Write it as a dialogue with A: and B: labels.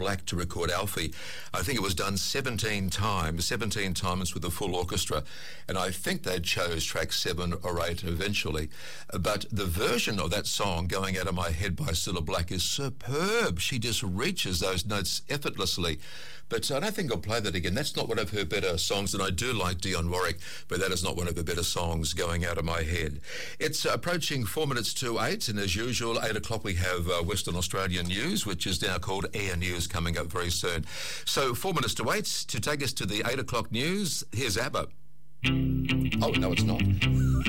A: Black to record Alfie. I think it was done 17 times with a full orchestra, and I think they chose track 7 or 8 eventually. But the version of that song, Going Out of My Head by Cilla Black, is superb. She just reaches those notes effortlessly. But I don't think I'll play that again. That's not one of her better songs, and I do like Dionne Warwick, but that is not one of her better songs, Going Out of My Head. It's approaching 4 minutes to 8, and as usual, 8 o'clock we have Western Australian News, which is now called Air News, coming up very soon. So 4 minutes to 8, to take us to the 8 o'clock news, here's ABBA. Oh, no, it's not.